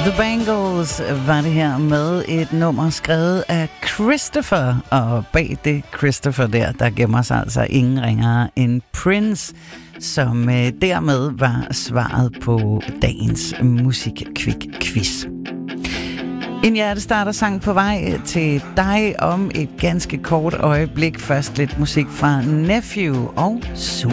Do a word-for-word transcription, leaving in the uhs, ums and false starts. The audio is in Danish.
The Bangles var det her med et nummer skrevet af Christopher, og bag det Christopher der, der gemmer sig altså ingen ringere end Prince, som øh, dermed var svaret på dagens musikkvik-quiz. En hjertestarter-sang på vej til dig om et ganske kort øjeblik. Først lidt musik fra Nephew og Su.